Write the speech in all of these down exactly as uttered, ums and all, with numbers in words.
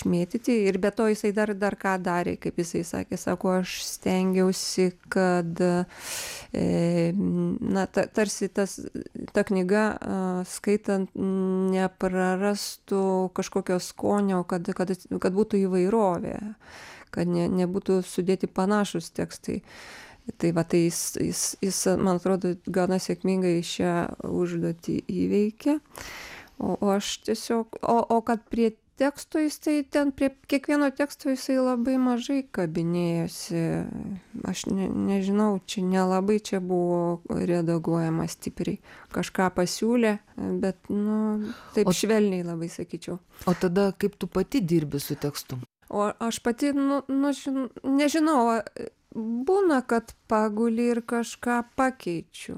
išmėtyti. Ir be to jisai dar, dar ką darė, kaip jisai sakė, sako, aš stengiausi, kad e, na, ta, tarsi tas, ta knyga skaitant neprarastų kažkokio skonio, kad, kad, kad būtų įvairovė, kad ne, nebūtų sudėti panašus tekstai. Tai va, tai jis, jis, jis, man atrodo, gana sėkmingai šią užduotį įveikė. O, o aš tiesiog, o, o kad prie teksto jis, tai ten prie kiekvieno teksto jisai labai mažai kabinėjosi. Aš ne, nežinau, čia nelabai čia buvo redaguojama stipriai. Kažką pasiūlė, bet, nu, taip o, švelniai labai sakyčiau. O tada kaip tu pati dirbi su tekstu? O aš pati, nu, nu žin, nežinau, būna, kad paguli ir kažką pakeičiu.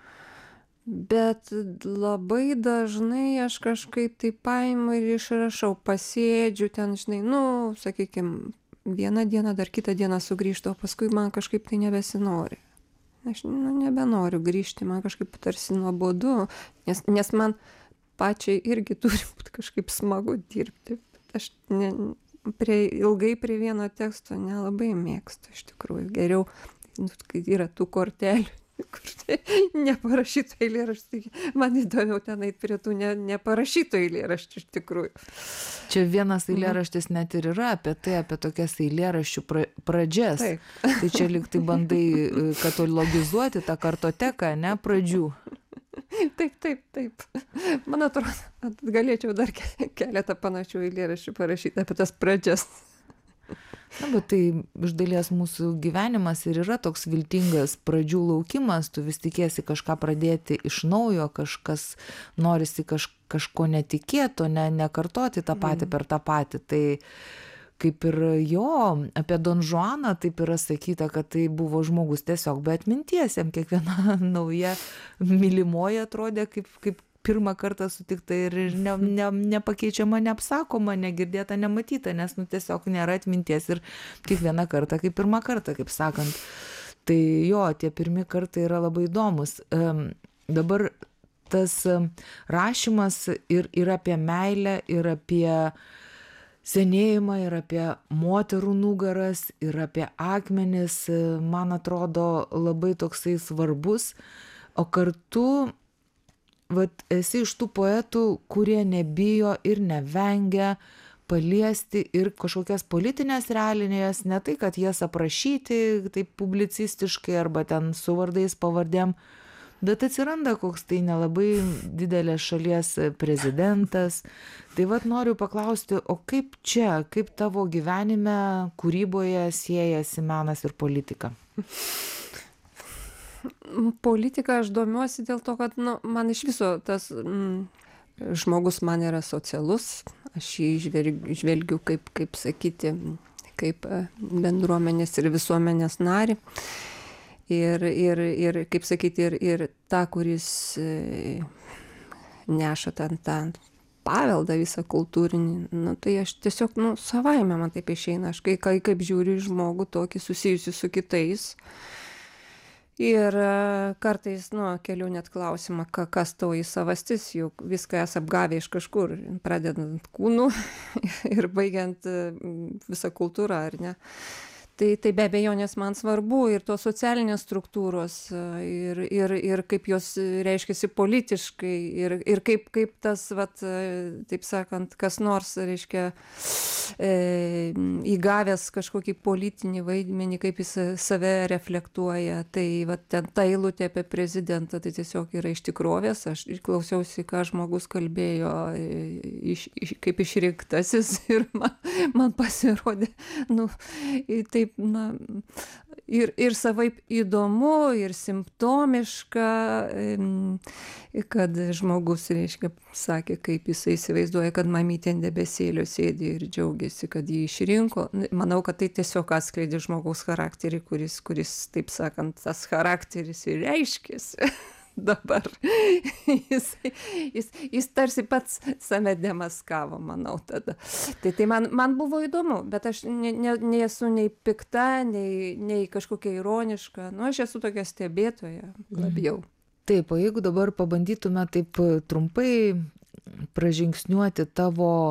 Bet labai dažnai aš kažkaip tai paimu ir išrašau, pasėdžiu ten, žinai, nu, sakykime, vieną dieną, dar kitą dieną sugrįžtu, o paskui man kažkaip tai nebesinori. Aš nu, nebenoriu grįžti, man kažkaip tarsi nuobodu, nes, nes man pačiai irgi turi būti kažkaip smagu dirbti. Aš ne... Prie, ilgai prie vieno teksto nelabai mėgstu, iš tikrųjų. Geriau, nu, kai yra tų kortelių, kur tai neparašytų eilėraščių. Man įdomiau ten eit prie tų ne, neparašytų eilėraščių, iš tikrųjų. Čia vienas eilėraštis net ir yra apie tai, apie tokias eilėraščių pra, pradžias. Taip. Tai čia lyg tai bandai katalogizuoti tą kartoteką, ne, pradžių. Taip, taip, taip. Man atrodo, galėčiau dar keletą panašių eilėraščių parašyti apie tas pradžias. Na, bet tai iš dalies mūsų gyvenimas ir yra toks viltingas pradžių laukimas, tu vis tikėsi kažką pradėti iš naujo, kažkas norisi kaž, kažko netikėto, ne, nekartoti tą patį mm. per tą patį. Tai kaip ir jo, apie Don Žuaną taip yra sakyta, kad tai buvo žmogus tiesiog be atminties, jam kiekviena nauja mylimoji atrodė kaip, kaip pirmą kartą sutikta ir ne, ne, nepakeičiama, neapsakoma, negirdėta, nematyta, nes nu, tiesiog nėra atminties ir kiekvieną kartą kaip pirmą kartą, kaip sakant. Tai jo, tie pirmi kartai yra labai įdomus. Um, dabar tas rašymas ir, ir apie meilę, ir apie senėjimą, ir apie moterų nugaras, ir apie akmenis, man atrodo labai toksai svarbus, o kartu vat, esi iš tų poetų, kurie nebijo ir nevengia paliesti ir kažkokias politinės realinės, ne tai, kad jas aprašyti taip publicistiškai arba ten su vardais pavardėm, bet atsiranda koks tai nelabai didelės šalies prezidentas. Tai vat noriu paklausti, o kaip čia, kaip tavo gyvenime, kūryboje siejasi menas ir politika? Politika aš domiuosi dėl to, kad nu, man iš viso tas mm, žmogus man yra socialus, aš jį žvelgiu, žvelgiu kaip, kaip sakyti, kaip bendruomenės ir visuomenės narį. Ir, ir, ir kaip sakyti, ir, ir tą, kuris e, neša ten tą paveldą visą kultūrinį, nu, tai aš tiesiog, nu, savaime man taip išeina, aš kai, kai kaip žiūriu į žmogų tokį susijusiu su kitais. Ir e, kartais, nu, keliu net klausimą, ka, kas toji savastis, juk viską esi apgavę iš kažkur, pradedant kūnu ir baigiant visą kultūrą, ar ne? Tai, tai be abejonės man svarbu ir tos socialinės struktūros ir, ir, ir kaip jos reiškiasi politiškai ir, ir kaip, kaip tas, vat, taip sakant, kas nors, reiškia, e, įgavęs kažkokį politinį vaidmenį, kaip jis save reflektuoja. Tai vat, ten ta eilutė apie prezidentą, tai tiesiog yra iš tikrovės. Aš klausiausi, ką žmogus kalbėjo iš, iš, kaip išrinktasis ir man, man pasirodė, nu, taip, na, ir, ir savaip įdomu, ir simptomiška, kad žmogus, reiškia, sakė, kaip jisai įsivaizduoja, kad mamytė ant debesėlio sėdi ir džiaugiasi, kad jį išrinko. Manau, kad tai tiesiog atskleidė žmogaus charakterį, kuris, kuris, taip sakant, tas charakteris ir reiškėsi. Dabar jis, jis, jis tarsi pats save demaskavo, manau, tada. Tai, tai man, man buvo įdomu, bet aš ne, ne, nesu nei pikta, nei, nei kažkokia ironiška. Nu, aš esu tokia stebėtoja labiau. Taip, o jeigu dabar pabandytume taip trumpai pražingsniuoti tavo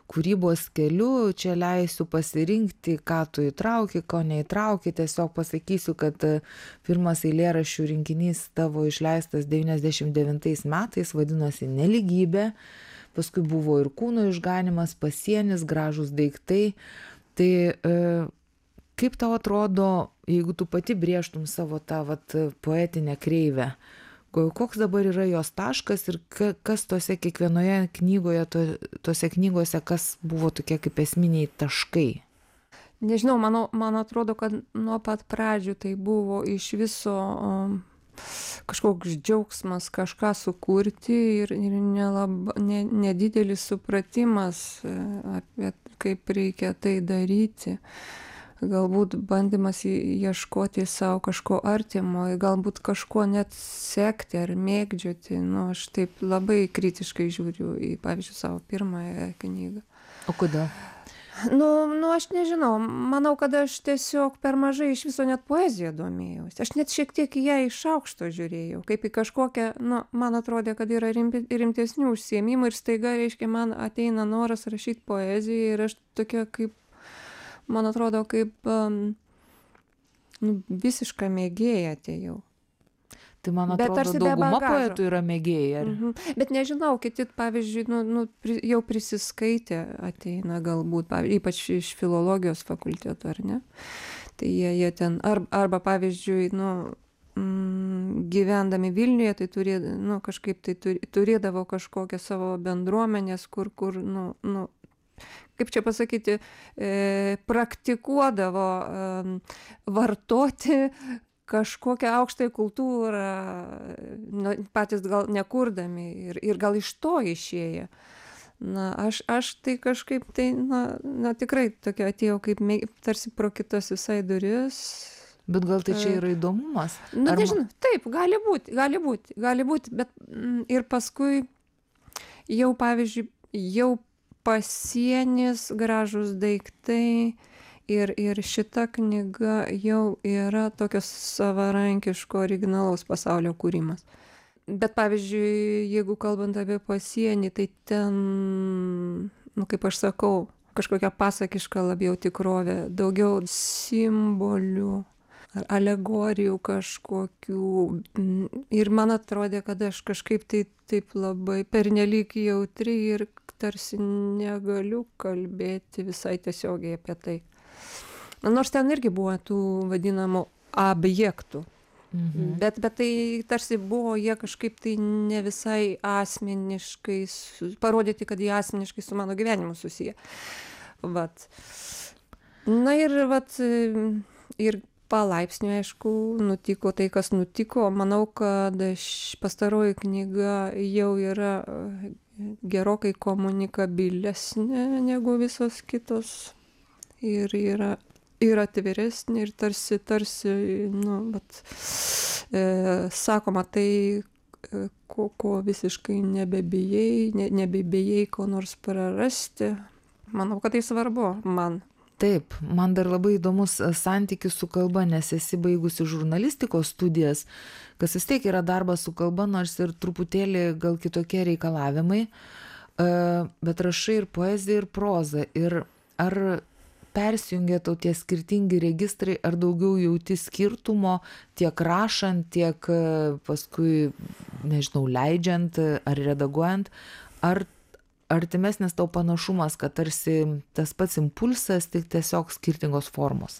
kūrybos keliu, čia leisiu pasirinkti, ką tu įtrauki, ko neįtrauki. Tiesiog pasakysiu, kad pirmas eilėraščių rinkinys tavo išleistas devyniasdešimt devintais metais, vadinosi Nelygybė, paskui buvo ir Kūno išganymas, Pasienis, Gražūs daiktai. Tai e, kaip tau atrodo, jeigu tu pati brėžtum savo tą vat, poetinę kreivę, koks dabar yra jos taškas ir kas tose kiekvienoje knygoje, to, tose knygose, kas buvo tokie kaip esminiai taškai? Nežinau, mano, man atrodo, kad nuo pat pradžių tai buvo iš viso um, kažkoks džiaugsmas kažką sukurti ir, ir nelab, ne, nedidelis supratimas apie kaip reikia tai daryti. Galbūt bandymas ieškoti savo kažko artimo, galbūt kažko net sekti ar mėgdžioti. Nu, aš taip labai kritiškai žiūriu į, pavyzdžiui, savo pirmąją knygą. O kodėl? Nu, nu, aš nežinau. Manau, kad aš tiesiog per mažai iš viso net poeziją domėjausi. Aš net šiek tiek į ją iš aukšto žiūrėjau, kaip į kažkokią, nu, man atrodė, kad yra rimti, rimtesnių užsiėmimų ir staiga, reiškia, man ateina noras rašyti poeziją ir aš tokia kaip man atrodo, kaip um, nu, visišką mėgėją atėjau. Tai man atrodo, dauguma poetų yra mėgėjai. Mhm. Bet nežinau, kiti, pavyzdžiui, nu, nu, pri, jau prisiskaitę ateina galbūt, pavyzdžiui, ypač iš filologijos fakulteto, ar ne? Tai jie, jie ten, ar, arba, pavyzdžiui, nu, mm, gyvendami Vilniuje, tai turė, nu, kažkaip tai turėdavo kažkokią savo bendruomenės, kur, kur nu, nu, kaip čia pasakyti, e, praktikuodavo e, vartoti kažkokią aukštąją kultūrą, nu, patys gal nekurdami ir, ir gal iš to išėję. Na, aš, aš tai kažkaip, tai, na, na tikrai tokia atėjau kaip mėg, tarsi pro kitas visai duris. Bet gal tai čia yra įdomumas? Na, Ar... nežinau, taip, gali būti, gali būti, gali būti, bet mm, ir paskui jau, pavyzdžiui, jau Pasienis, Gražūs daiktai ir, ir šita knyga jau yra tokios savarankiško originalaus pasaulio kūrimas. Bet pavyzdžiui, jeigu kalbant apie Pasienį, tai ten, nu kaip aš sakau, kažkokia pasakiška labiau tikrovė, daugiau simbolių ar alegorijų kažkokių. Ir man atrodė, kad aš kažkaip tai taip labai pernelyg jautri ir tarsi negaliu kalbėti visai tiesiogiai apie tai. Nors ten irgi buvo tų vadinamų objektų. Mhm. Bet, bet tai tarsi buvo jie kažkaip tai ne visai asmeniškai, su, parodyti, kad jie asmeniškai su mano gyvenimu susiję. Vat. Na ir vat, ir palaipsniui, aišku, nutiko tai, kas nutiko. Manau, kad pastaroji knyga jau yra gerokai komunikabilesnė negu visos kitos ir yra ir atviresnė ir tarsi, tarsi, nu, bet e, sakoma tai, ko, ko visiškai nebebijai, ne, nebebijai ko nors prarasti. Manau, kad tai svarbu man. Taip, man dar labai įdomus santykis su kalba, nes esi baigusi žurnalistikos studijas, kas vis tiek yra darbas su kalba, nors ir truputėlį gal kitokie reikalavimai, bet rašai ir poeziją, ir prozą. Ir ar persijungia tau tie skirtingi registrai, ar daugiau jauti skirtumo tiek rašant, tiek paskui, nežinau, leidžiant ar redaguojant, ar artimesnis tau panašumas, kad tarsi tas pats impulsas, tik tiesiog skirtingos formos?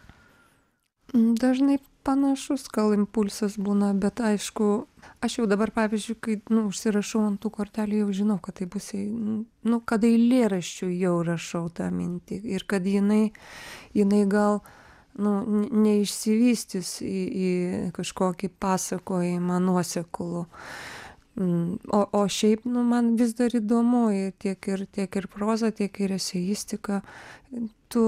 Dažnai panašus gal impulsas būna, bet aišku, aš jau dabar, pavyzdžiui, kai nu, užsirašau ant tų kortelių, jau žinau, kad tai bus, nu, kad eilėraščių jau rašau tą mintį ir kad jinai, jinai gal nu, neišsivystys į, į kažkokį pasakojimą nuoseklų. O, o šiaip, nu, man vis dar įdomu ir tiek ir, tiek ir proza, tiek ir eseistika. Tu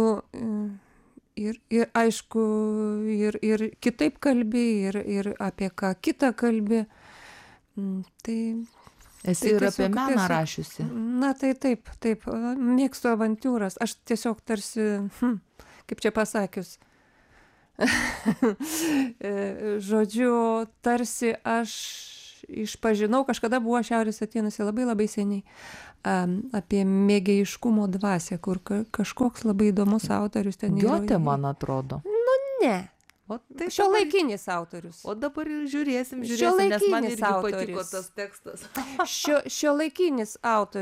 ir, ir aišku, ir, ir kitaip kalbi, ir, ir apie ką kitą kalbi. Tai, Esi tai ir tiesiog, apie meną tiesiog, rašiusi. Na tai taip, taip, mėgstu avantūras. Aš tiesiog tarsi, hm, kaip čia pasakius, žodžiu, tarsi aš išpažinau, kažkada buvo Šiaurės Atėnuose labai labai seniai. am, apie mėgėjiškumo dvasią, kur ka, kažkoks labai įdomus autorius ten yra. Giotė, man atrodo. Ne. O tai Šiuolaikinis autorius. O dabar ir žiūrėsim, žiūrėsim, nes man Šiuolaikinis irgi patiko autorius. tas tekstas. Šio, šiuolaikinis autorius.